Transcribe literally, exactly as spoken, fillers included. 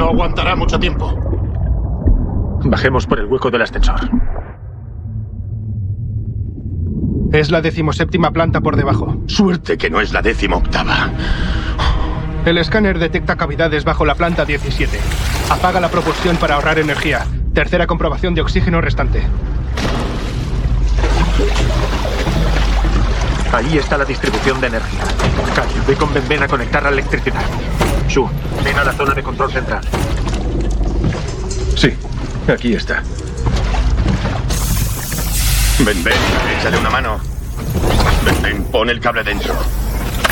No aguantará mucho tiempo. Bajemos por el hueco del ascensor. Es la decimoséptima planta por debajo. Suerte que no es la décima octava. El escáner detecta cavidades bajo la planta diecisiete. Apaga la propulsión para ahorrar energía. Tercera comprobación de oxígeno restante. Ahí está la distribución de energía. Cayo, ve con Ben Ben a conectar la electricidad. Shu, ven a la zona de control central. Sí, aquí está. Ven, ven, échale una mano. Ven, ven, pon el cable dentro.